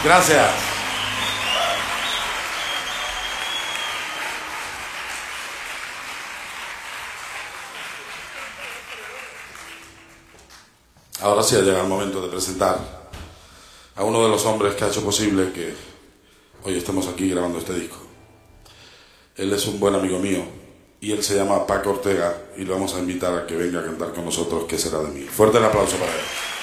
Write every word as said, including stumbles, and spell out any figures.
Gracias. Ahora sí ha llegado el momento de presentar a uno de los hombres que ha hecho posible que hoy estemos aquí grabando este disco. Él es un buen amigo mío y él se llama Paco Ortega y lo vamos a invitar a que venga a cantar con nosotros ¿Qué será de mí? Fuerte el aplauso para él.